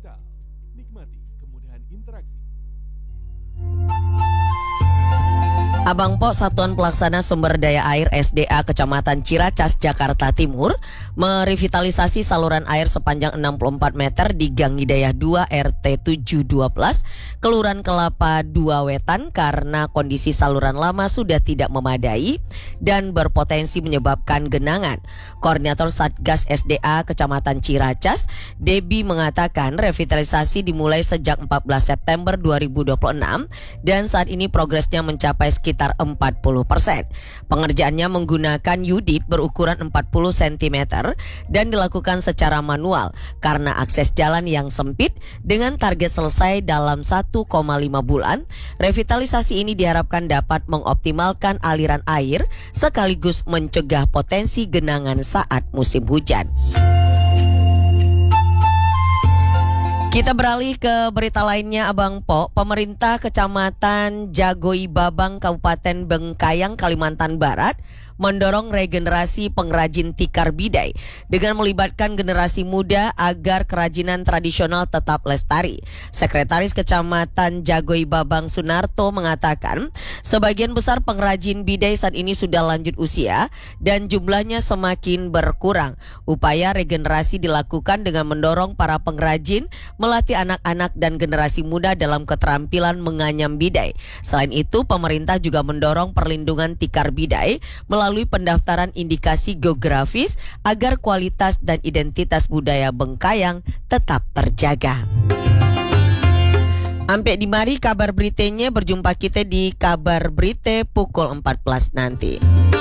digital. Nikmati kemudahan interaksi. Abang Po Satuan Pelaksana Sumber Daya Air SDA Kecamatan Ciracas, Jakarta Timur merevitalisasi saluran air sepanjang 64 meter di Gang Hidayah 2 RT 712 Kelurahan Kelapa 2 Wetan karena kondisi saluran lama sudah tidak memadai dan berpotensi menyebabkan genangan. Koordinator Satgas SDA Kecamatan Ciracas, Debbie, mengatakan revitalisasi dimulai sejak 14 September 2026 dan saat ini progresnya mencapai sekitar 40%. Pengerjaannya menggunakan U-dip berukuran 40 cm dan dilakukan secara manual karena akses jalan yang sempit. Dengan target selesai dalam 1,5 bulan, revitalisasi ini diharapkan dapat mengoptimalkan aliran air sekaligus mencegah potensi genangan saat musim hujan. Kita beralih ke berita lainnya, Abang Po. Pemerintah Kecamatan Jagoi Babang, Kabupaten Bengkayang, Kalimantan Barat mendorong regenerasi pengrajin tikar bidai dengan melibatkan generasi muda agar kerajinan tradisional tetap lestari. Sekretaris Kecamatan Jagoi Babang Sunarto mengatakan sebagian besar pengrajin bidai saat ini sudah lanjut usia dan jumlahnya semakin berkurang. Upaya regenerasi dilakukan dengan mendorong para pengrajin melatih anak-anak dan generasi muda dalam keterampilan menganyam bidai. Selain itu, pemerintah juga mendorong perlindungan tikar bidai melalui pendaftaran indikasi geografis agar kualitas dan identitas budaya Bengkayang tetap terjaga. Sampai di mari kabar beritanya, berjumpa kita di kabar berita pukul 14 nanti.